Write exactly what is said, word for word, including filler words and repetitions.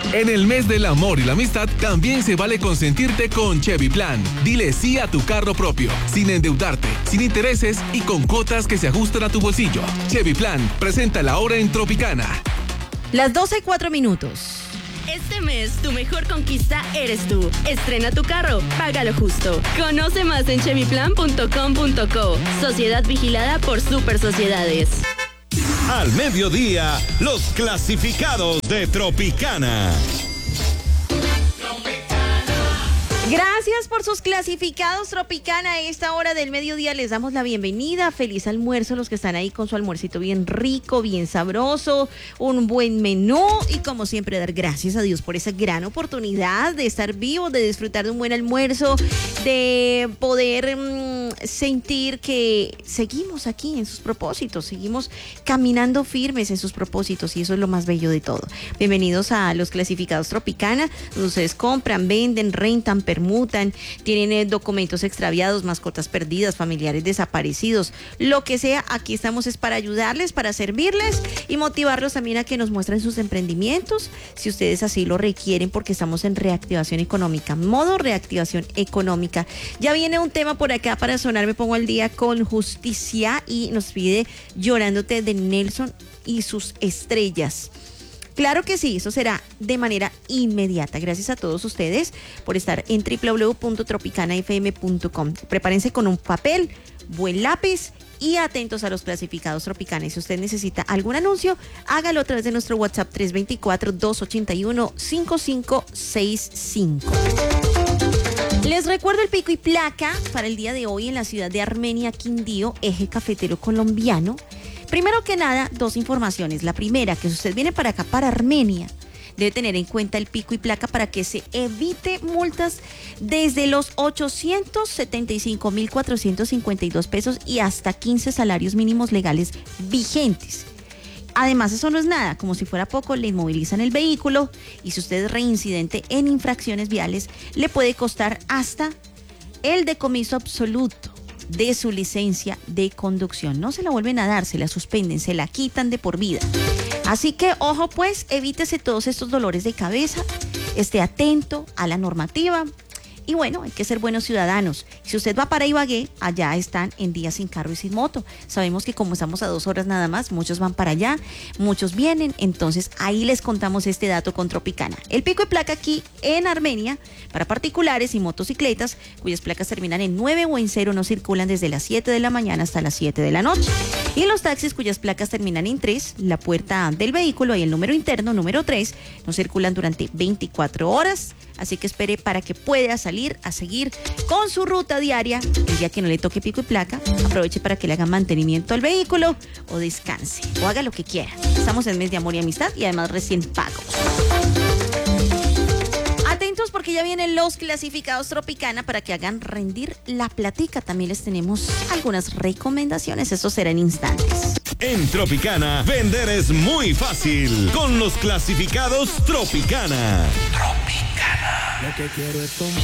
En el mes del amor y la amistad, también se vale consentirte con Chevy Plan. Dile sí a tu carro propio, sin endeudarte, sin intereses y con cuotas que se ajustan a tu bolsillo. Chevy Plan, presenta la hora en Tropicana. Las doce y cuatro minutos. Este mes, tu mejor conquista eres tú. Estrena tu carro, págalo justo. Conoce más en chevy plan punto com punto co. Sociedad vigilada por Super Sociedades. Al mediodía, los clasificados de Tropicana. Gracias por sus clasificados, Tropicana. A esta hora del mediodía les damos la bienvenida. Feliz almuerzo los que están ahí con su almuercito bien rico, bien sabroso, un buen menú y como siempre dar gracias a Dios por esa gran oportunidad de estar vivos, de disfrutar de un buen almuerzo, de poder mmm, sentir que seguimos aquí en sus propósitos, seguimos caminando firmes en sus propósitos y eso es lo más bello de todo. Bienvenidos a los clasificados Tropicana, donde ustedes compran, venden, rentan, permutan, tienen eh, documentos extraviados, mascotas perdidas, familiares desaparecidos, lo que sea, aquí estamos es para ayudarles, para servirles y motivarlos también a que nos muestren sus emprendimientos, si ustedes así lo requieren, porque estamos en reactivación económica, modo reactivación económica. Ya viene un tema por acá para sonar, me pongo al día con Justicia y nos pide Llorándote de Nelson y sus estrellas. Claro que sí, eso será de manera inmediata. Gracias a todos ustedes por estar en doble u doble u doble u punto tropicana f m punto com. Prepárense con un papel, buen lápiz y atentos a los clasificados Tropicana. Y si usted necesita algún anuncio, hágalo a través de nuestro WhatsApp tres dos cuatro, dos ocho uno, cinco cinco seis cinco. Les recuerdo el pico y placa para el día de hoy en la ciudad de Armenia, Quindío, eje cafetero colombiano. Primero que nada, dos informaciones. La primera, que si usted viene para acá, para Armenia, debe tener en cuenta el pico y placa para que se evite multas desde los ochocientos setenta y cinco mil cuatrocientos cincuenta y dos pesos y hasta quince salarios mínimos legales vigentes. Además, eso no es nada, como si fuera poco, le inmovilizan el vehículo y si usted es reincidente en infracciones viales, le puede costar hasta el decomiso absoluto de su licencia de conducción. No se la vuelven a dar, se la suspenden, se la quitan de por vida. Así que, ojo pues, evítese todos estos dolores de cabeza, esté atento a la normativa. Y bueno, hay que ser buenos ciudadanos. Si usted va para Ibagué, allá están en Día Sin Carro y Sin Moto. Sabemos que como estamos a dos horas nada más, muchos van para allá, muchos vienen. Entonces ahí les contamos este dato con Tropicana. El pico y placa aquí en Armenia, para particulares y motocicletas, cuyas placas terminan en nueve o en cero, no circulan desde las siete de la mañana hasta las siete de la noche. Y los taxis cuyas placas terminan en tres, la puerta del vehículo y el número interno, número tres, no circulan durante veinticuatro horas. Así que espere para que pueda salir a seguir con su ruta diaria. El día que no le toque pico y placa, aproveche para que le hagan mantenimiento al vehículo o descanse o haga lo que quiera. Estamos en mes de amor y amistad y además recién pagos. Atentos porque ya vienen los clasificados Tropicana para que hagan rendir la platica. También les tenemos algunas recomendaciones. Eso será en instantes. En Tropicana, vender es muy fácil con los clasificados Tropicana. Tropicana. Lo que quiero es